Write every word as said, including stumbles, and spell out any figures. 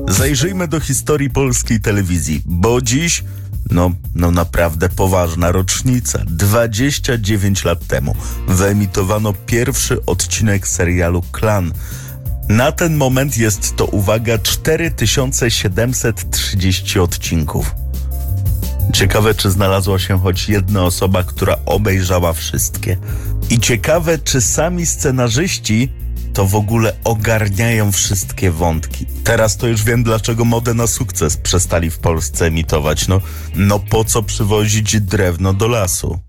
Zajrzyjmy do historii polskiej telewizji, bo dziś, no, no naprawdę poważna rocznica. dwadzieścia dziewięć lat temu wyemitowano pierwszy odcinek serialu Klan. Na ten moment jest to, uwaga, cztery tysiące siedemset trzydzieści odcinków. Ciekawe, czy znalazła się choć jedna osoba, która obejrzała wszystkie. I ciekawe, czy sami scenarzyści to w ogóle ogarniają wszystkie wątki. Teraz to już wiem, dlaczego Modę na sukces przestali w Polsce emitować. No, no po co przywozić drewno do lasu?